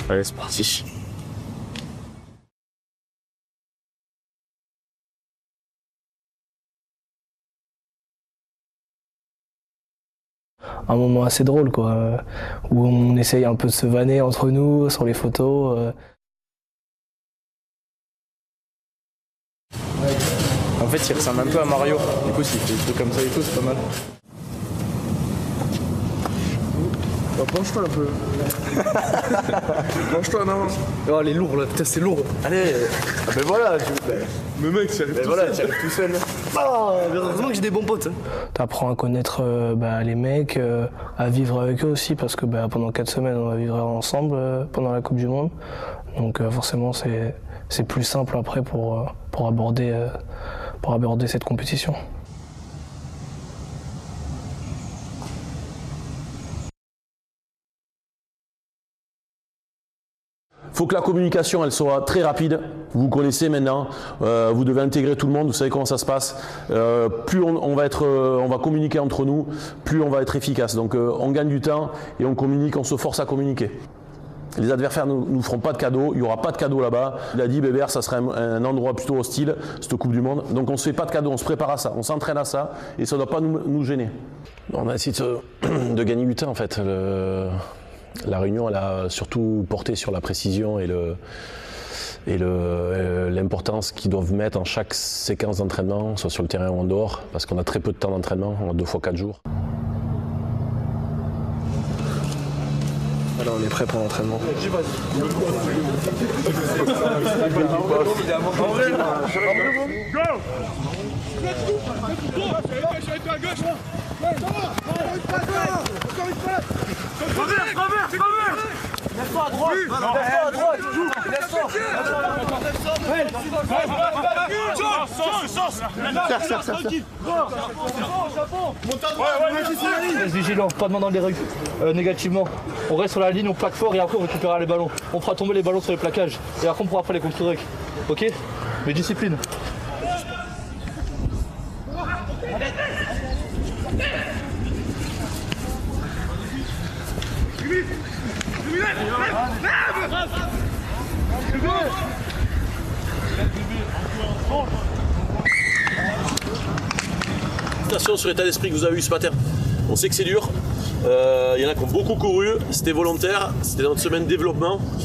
Allez, c'est parti. Un moment assez drôle, quoi, où on essaye un peu de se vanner entre nous sur les photos. En fait, il ressemble un peu à Mario. Du coup, s'il fait des trucs comme ça et tout, c'est pas mal. Bah, penche-toi un peu. Penche-toi, non. Oh, elle est lourde là, putain, c'est lourd. Allez, ah ben voilà, Mais mec, tu arrives tout seul. Oh, heureusement que j'ai des bons potes. T'apprends à connaître les mecs, à vivre avec eux aussi, parce que pendant 4 semaines, on va vivre ensemble pendant la Coupe du Monde. Donc forcément, c'est plus simple après pour aborder cette compétition. Il faut que la communication elle soit très rapide. Vous connaissez maintenant, vous devez intégrer tout le monde, vous savez comment ça se passe. Plus on va communiquer entre nous, plus on va être efficace. Donc on gagne du temps et on communique, on se force à communiquer. Les adversaires ne nous feront pas de cadeaux, il n'y aura pas de cadeaux là-bas. Il a dit Bébert, ça serait un endroit plutôt hostile, cette Coupe du Monde. Donc on ne se fait pas de cadeaux, on se prépare à ça, on s'entraîne à ça et ça ne doit pas nous gêner. On a essayé de gagner du temps en fait. La réunion, elle a surtout porté sur la précision et l'importance qu'ils doivent mettre en chaque séquence d'entraînement, soit sur le terrain ou en dehors, parce qu'on a très peu de temps d'entraînement, on a 2 fois 4 jours. Alors on est prêt pour l'entraînement. Laisse-toi à droite. Laisse-toi à droite. Laisse-toi. Reste vigilant, pas de main dans les règles négativement. On reste sur la ligne, on plaque fort et après on récupérera les ballons. On fera tomber les ballons sur les plaquages et après on pourra faire les contre-règles. Ok? Mais discipline. Félicitations sur l'état d'esprit que vous avez eu ce matin. On sait que c'est dur. Il y en a qui ont beaucoup couru, c'était volontaire, c'était notre semaine de développement.